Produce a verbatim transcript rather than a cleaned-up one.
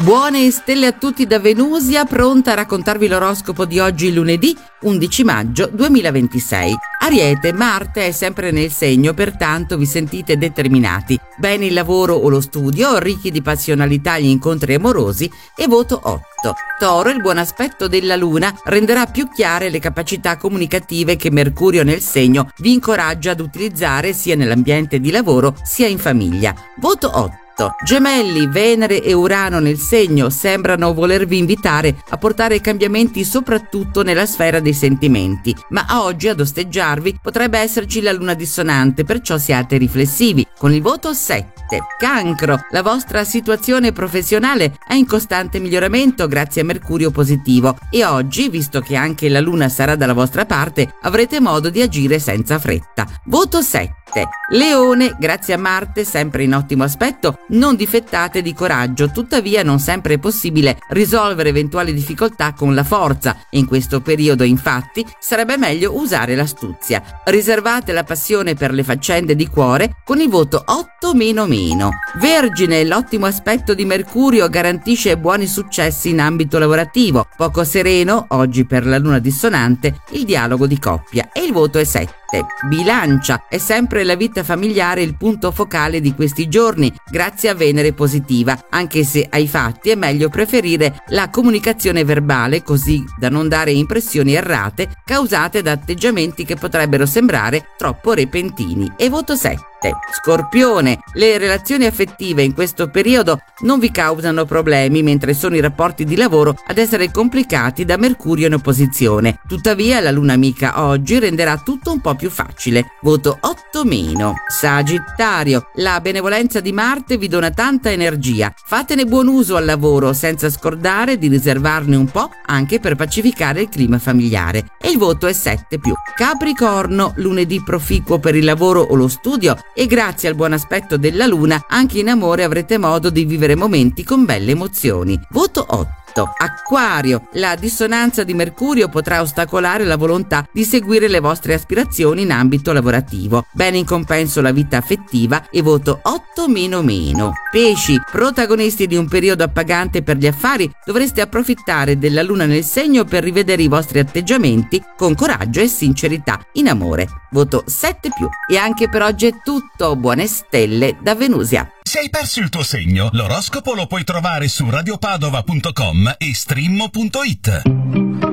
Buone stelle a tutti da Venusia, pronta a raccontarvi l'oroscopo di oggi lunedì undici maggio duemilaventisei. Ariete, Marte è sempre nel segno, pertanto vi sentite determinati. Bene il lavoro o lo studio, ricchi di passionalità gli incontri amorosi e voto otto. Toro, il buon aspetto della Luna renderà più chiare le capacità comunicative che Mercurio nel segno vi incoraggia ad utilizzare sia nell'ambiente di lavoro sia in famiglia. Voto otto. Gemelli, Venere e Urano nel segno sembrano volervi invitare a portare cambiamenti soprattutto nella sfera dei sentimenti, ma oggi ad osteggiarvi potrebbe esserci la luna dissonante, perciò siate riflessivi. Con il voto sette. Cancro, la vostra situazione professionale è in costante miglioramento grazie a Mercurio positivo e oggi, visto che anche la luna sarà dalla vostra parte, avrete modo di agire senza fretta. Voto sette. Leone, grazie a Marte sempre in ottimo aspetto, non difettate di coraggio, tuttavia non sempre è possibile risolvere eventuali difficoltà con la forza. In questo periodo, infatti, sarebbe meglio usare l'astuzia. Riservate la passione per le faccende di cuore con il voto otto meno meno. Vergine, l'ottimo aspetto di Mercurio garantisce buoni successi in ambito lavorativo. Poco sereno, oggi per la luna dissonante, il dialogo di coppia e il voto è sette. Bilancia, è sempre la vita familiare il punto focale di questi giorni, grazie a Venere positiva, anche se ai fatti è meglio preferire la comunicazione verbale, così da non dare impressioni errate causate da atteggiamenti che potrebbero sembrare troppo repentini. E voto sette. Scorpione, le relazioni affettive in questo periodo non vi causano problemi, mentre sono i rapporti di lavoro ad essere complicati da Mercurio in opposizione. Tuttavia la luna amica oggi renderà tutto un po' più facile. Voto otto meno. Sagittario, la benevolenza di Marte vi dona tanta energia. Fatene buon uso al lavoro senza scordare di riservarne un po' anche per pacificare il clima familiare. E il voto è sette più. Capricorno, lunedì proficuo per il lavoro o lo studio e grazie al buon aspetto della luna anche in amore avrete modo di vivere momenti con belle emozioni. Voto otto. Acquario, la dissonanza di Mercurio potrà ostacolare la volontà di seguire le vostre aspirazioni in ambito lavorativo. Bene in compenso la vita affettiva e voto otto meno meno. Pesci, protagonisti di un periodo appagante per gli affari, dovreste approfittare della luna nel segno per rivedere i vostri atteggiamenti con coraggio e sincerità in amore. Voto sette più. E anche per oggi è tutto. Buone stelle da Venusia. Se hai perso il tuo segno, l'oroscopo lo puoi trovare su radiopadova punto com e streammo punto it.